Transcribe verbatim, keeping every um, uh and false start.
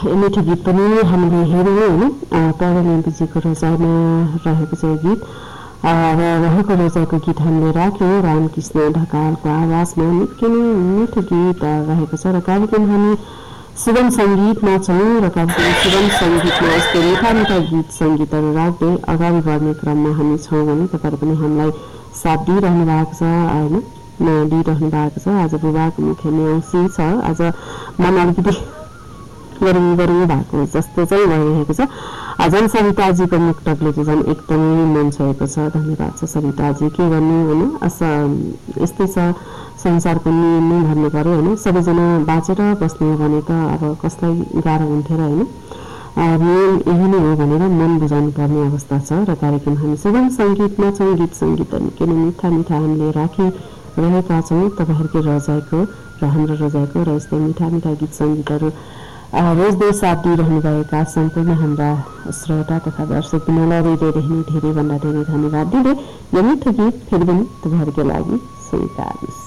मिठो गीत पनि हामीले हेर्यौँ होइन। पौडेल एमपीजीको रचाइमा रहेको चाहिँ गीत र रहेको रचाइको गीत हामीले राख्यौँ रामकृष्ण ढकालको आवाजमा। निकै नै मिठो गीत रहेको छ र कार्यक्रम हामी सुगम सङ्गीतमा छौँ र कार्यक्रम सुगम सङ्गीतमा यस्तो मिठा मिठा गीत सङ्गीतहरू राख्दै अगाडि बढ्ने क्रममा हामी छौँ भने तपाईँहरू पनि हामीलाई साथ दिइरहनु भएको छ होइन, दिइरहनु भएको छ। आज बुबाको मुख्य न्याउसी छ, आज मन अलिकति गरौँ गरौँ भएको जस्तो चाहिँ भइरहेको छ। झन् सरिताजीको मुक्तकले चाहिँ झन् एकदमै मन छोएको छ। धन्यवाद छ सरिताजी। के गर्नु होइन, अस यस्तै छ संसारको नियम नै भन्नु पऱ्यो होइन। सबैजना बाँचेर बस्ने हो भने त अब कसलाई गाह्रो हुन्थ्यो र होइन। नियम यही नै हो भनेर मन बुझाउनु पर्ने अवस्था छ र कार्यक्रम हामी सुगम सङ्गीतमा छौँ। गीत सङ्गीतहरू निकै नै मिठा मिठा हामीले राखिरहेका छौँ तपाईँहरूकै रजाइको र हाम्रो रजाइको र यस्तै मिठा मिठा गीत सङ्गीतहरू रोज्दै साथ दिइरहनुभएका सम्पूर्ण हाम्रा श्रोता तथा दर्शक बिनालाई हृदयदेखि धेरैभन्दा धेरै धन्यवाद दिँदै यो मिठो गीत फेरि पनि तपाईँहरूकै लागि स्वीकार्नुहोस्।